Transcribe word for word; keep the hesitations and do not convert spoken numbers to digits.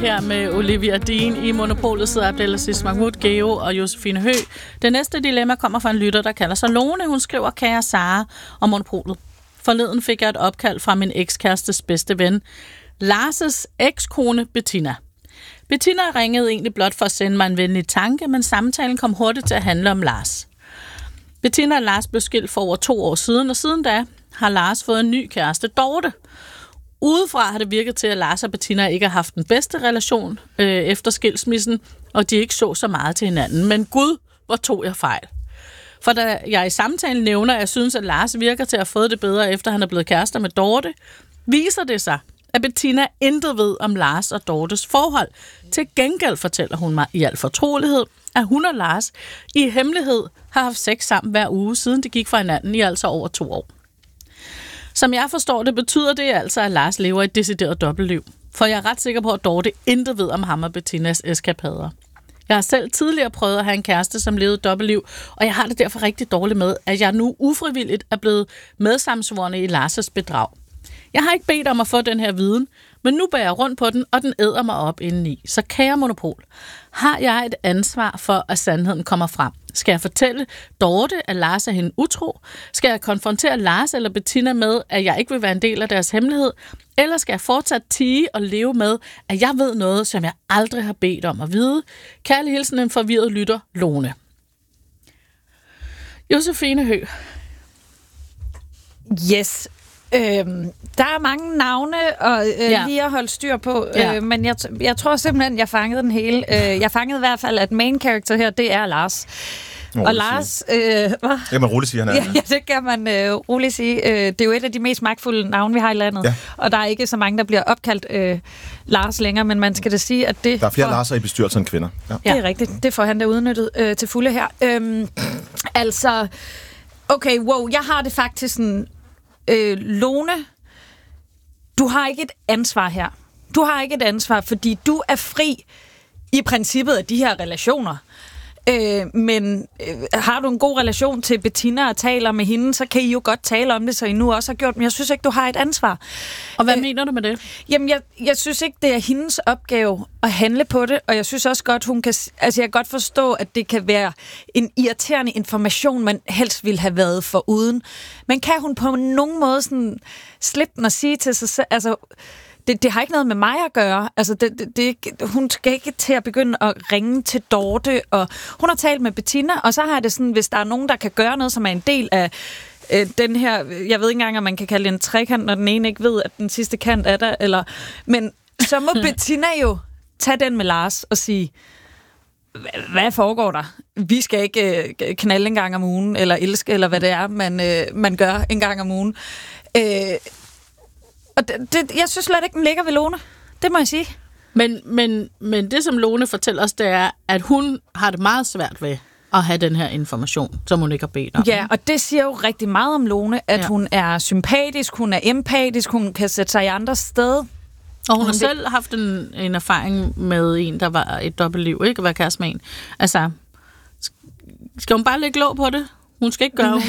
her med Olivia Dean. I Monopolet sidder Abdelaziz Mahmoud, Geo og Josefine Høgh. Det næste dilemma kommer fra en lytter, der kalder sig Lone. Hun skriver, kære Sara og Monopolet. Forleden fik jeg et opkald fra min ekskærestes bedste ven, Lars' ekskone Bettina. Bettina ringede egentlig blot for at sende mig en venlig tanke, men samtalen kom hurtigt til at handle om Lars. Bettina og Lars blev skilt for over to år siden, og siden da har Lars fået en ny kæreste, Dorte. Udefra har det virket til, at Lars og Bettina ikke har haft den bedste relation øh, efter skilsmissen, og de ikke så så meget til hinanden. Men gud, hvor tog jeg fejl. For da jeg i samtalen nævner, at jeg synes, at Lars virker til at have fået det bedre, efter han er blevet kærester med Dorte, viser det sig, at Bettina intet ved om Lars og Dortes forhold. Til gengæld fortæller hun mig i al fortrolighed, at hun og Lars i hemmelighed har haft sex sammen hver uge, siden de gik fra hinanden i altså over to år. Som jeg forstår det, betyder det altså, at Lars lever et decideret dobbeltliv. For jeg er ret sikker på, at Dorte intet ved om ham og Bettinas eskapader. Jeg har selv tidligere prøvet at have en kæreste, som levede et dobbeltliv, og jeg har det derfor rigtig dårligt med, at jeg nu ufrivilligt er blevet medsamsvorne i Lars' bedrag. Jeg har ikke bedt om at få den her viden, men nu bærer jeg rundt på den, og den æder mig op indeni. Så kære Monopol, har jeg et ansvar for, at sandheden kommer frem? Skal jeg fortælle Dorte, at Lars er hende utro? Skal jeg konfrontere Lars eller Bettina med, at jeg ikke vil være en del af deres hemmelighed? Eller skal jeg fortsat tie og leve med, at jeg ved noget, som jeg aldrig har bedt om at vide? Kærlig hilsen, en forvirret lytter, Lone. Josefine Høgh. Yes. Øhm, der er mange navne og øh, ja. lige at holde styr på, ja. øh, men jeg, jeg tror simpelthen, jeg fangede den hele. Øh, jeg fangede i hvert fald, at main character her, det er Lars. Oh, og Lars... Øh, det kan man roligt sige, han er. Ja, ja, det kan man øh, roligt sige. Øh, det er jo et af de mest magtfulde navne, vi har i landet. Ja. Og der er ikke så mange, der bliver opkaldt øh, Lars længere, men man skal da sige, at det... Der er flere for... Larser i bestyrelsen end kvinder. Ja. Det er rigtigt. Det får han da udnyttet øh, til fulde her. Øhm, altså... Okay, wow, jeg har det faktisk sådan... Øh, Lone, du har ikke et ansvar her. Du har ikke et ansvar, fordi du er fri i princippet af de her relationer. Øh, men øh, har du en god relation til Bettina og taler med hende, så kan I jo godt tale om det, så I nu også har gjort. Men jeg synes ikke, du har et ansvar. Og hvad øh, mener du med det? Jamen, jeg, jeg synes ikke, det er hendes opgave at handle på det, og jeg synes også godt, hun kan... Altså, jeg kan godt forstå, at det kan være en irriterende information, man helst ville have været foruden. Men kan hun på nogen måde sådan slippe den og sige til sig selv... Altså, Det, det har ikke noget med mig at gøre. Altså, det, det, det, hun skal ikke til at begynde at ringe til Dorte, og hun har talt med Bettina, og så har det sådan, hvis der er nogen, der kan gøre noget, som er en del af øh, den her, jeg ved ikke engang, om man kan kalde det en trekant, når den ene ikke ved, at den sidste kant er der, eller, men så må Bettina jo tage den med Lars og sige, hvad foregår der? Vi skal ikke øh, knalde en gang om ugen, eller elske, eller hvad det er, man, øh, man gør en gang om ugen. Øh, Og det, det, jeg synes slet ikke, den ligger ved Lone. Det må jeg sige. Men, men, men det, som Lone fortæller os, det er, at hun har det meget svært ved at have den her information, som hun ikke har bedt om. Ja, og det siger jo rigtig meget om Lone, at ja. hun er sympatisk, hun er empatisk, hun kan sætte sig i andre steder. Og hun har selv haft en, en erfaring med en, der var et dobbeltliv, ikke? At være kæreste med en. Altså, skal hun bare lægge låg på det? Hun skal ikke gøre, hun